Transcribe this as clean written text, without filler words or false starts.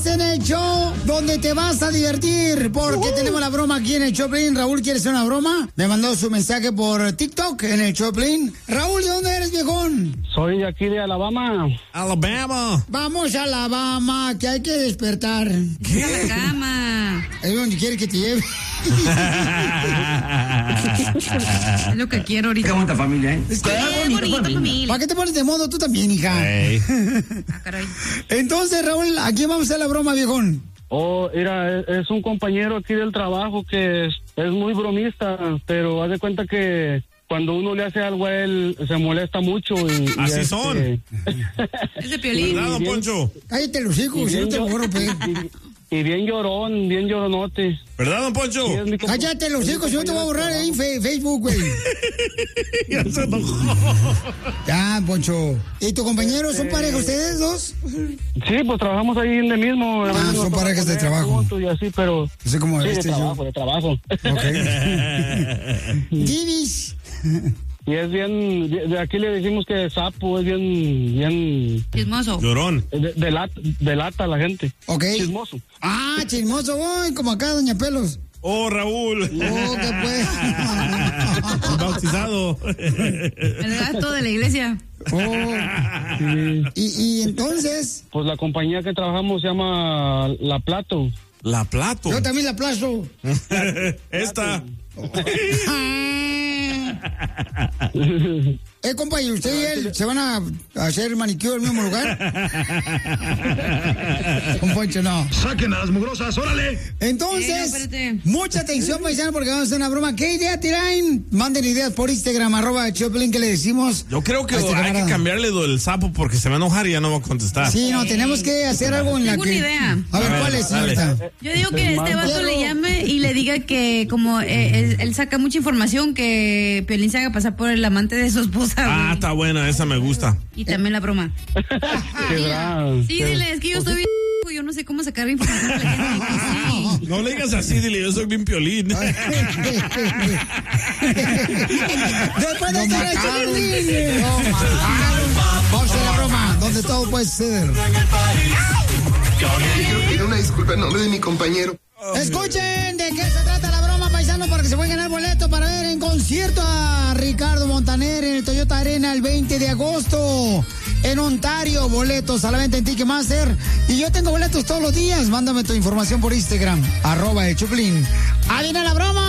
Estás en el show donde te vas a divertir porque tenemos la broma aquí en el Choplin. Raúl quiere hacer una broma. Me mandó su mensaje por TikTok en el Choplin. Raúl, ¿de dónde eres, viejón? Soy de aquí de Alabama. Alabama. Vamos a Alabama, que hay que despertar. ¿Qué? A la cama. Es donde quiere que te lleve. Es lo que quiero ahorita. Qué bonita familia, ¿eh? Es que bonita familia. ¿Para qué te pones de modo tú también, hija? Hey. Ah, caray. Entonces, Raúl, ¿a quién vamos a hacer la broma, viejón? Oh, mira, es un compañero aquí del trabajo que es muy bromista, pero haz de cuenta que cuando uno le hace algo a él, se molesta mucho. Así son. Es de Piolín. ¿Verdad, don Poncho? Cállate los hijos, si no te voy a romper. Y bien llorón, bien lloronote. ¿Verdad, don Poncho? Sí, es mi Cállate los hijos, si no te voy a borrar ahí en Facebook, güey. Ya se enojó. Ya, Poncho. ¿Y tu compañero son pareja ustedes dos? Sí, pues trabajamos ahí en el mismo. Ah, son parejas de trabajo. Y así, pero... No sé cómo Sí, este de trabajo. Ok. Divis. Y es bien, de aquí le decimos que sapo, es bien Chismoso. Llorón. delata a la gente. Ok. Chismoso. Ah, chismoso, güey, como acá, doña Pelos. Oh, Raúl. Oh, qué pues. Bautizado. El gato de la iglesia. Oh. Sí. Y entonces, Pues la compañía que trabajamos se llama La Plato. La Plato. yo también la aplazo. Esta. Compa, ¿y usted y él se van a hacer manicure en el mismo lugar? Un Poncho, no. ¡Saquen a las mugrosas, órale! Entonces, espérate. mucha atención, paisano, porque vamos a hacer una broma. ¿Qué idea tiran? Manden ideas por Instagram, @Choplin, que le decimos. Yo creo que a este hay que camarada. cambiarle lo del sapo porque se va a enojar y ya no va a contestar. Sí, no, tenemos que hacer algo en la Tengo que... una idea. A ver, ¿cuál es, dale. señorita? Yo digo que este vato le llame y le diga que como él saca mucha información, que Piolín se haga pasar por el amante de su esposa. Ah, güey. está buena, esa me gusta. Y también la broma. Qué bravo. Sí, dile, es que yo estoy bien, yo no sé cómo sacar información de la gente. Sí. No le digas así, dile, yo soy bien Piolín. Después de estar hecho vamos a la broma, donde todo puede suceder. Quiero pedir una disculpa en nombre de mi compañero. Escuchen de qué se trata la broma, paisano, para que se puedan ganar boletos para ver en concierto a Ricardo Montaner en el Toyota Arena el 20 de agosto en Ontario. Boletos a la venta en Ticketmaster. Y yo tengo boletos todos los días. Mándame tu información por Instagram, @el Choplin. ¡Ahí viene la broma!